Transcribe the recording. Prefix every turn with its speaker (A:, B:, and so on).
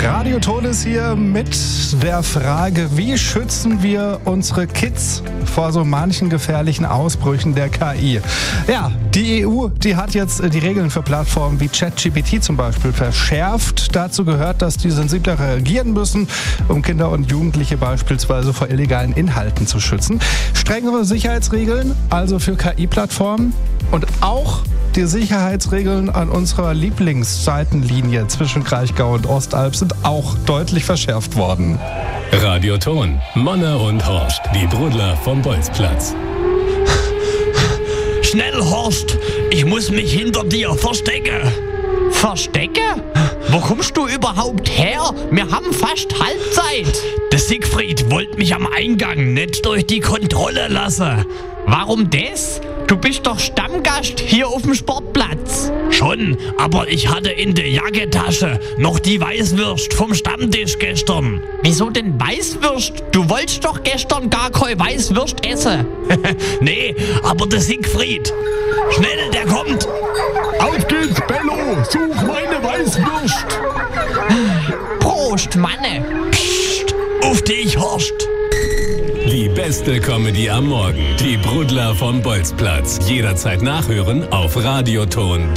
A: Radio Ton ist hier mit der Frage, wie schützen wir unsere Kids vor so manchen gefährlichen Ausbrüchen der KI? Ja, die EU, die hat jetzt die Regeln für Plattformen wie ChatGPT zum Beispiel verschärft. Dazu gehört, dass die sensibler reagieren müssen, um Kinder und Jugendliche beispielsweise vor illegalen Inhalten zu schützen. Strengere Sicherheitsregeln also für KI-Plattformen und auch die Sicherheitsregeln an unserer Lieblingsseitenlinie zwischen Kraichgau und Ostalb sind auch deutlich verschärft worden.
B: Radio Ton, Manne und Horst, die Brudler vom Bolzplatz.
C: Schnell, Horst, ich muss mich hinter dir verstecken.
D: Verstecke? Wo kommst du überhaupt her? Wir haben fast Halbzeit.
C: Der Siegfried wollte mich am Eingang nicht durch die Kontrolle lassen.
D: Warum das? Du bist doch Stammgast hier auf dem Sportplatz.
C: Schon, aber ich hatte in der Jackentasche noch die Weißwürst vom Stammtisch gestern.
D: Wieso denn Weißwürst? Du wolltest doch gestern gar keine Weißwürst essen.
C: Nee, aber der Siegfried. Schnell, der kommt.
E: Auf geht's, Bello! Such meine Weißwürst!
D: Prost, Manne!
C: Psst, auf dich, Horst.
B: Die beste Comedy am Morgen. Die Brudler vom Bolzplatz. Jederzeit nachhören auf radioton.de.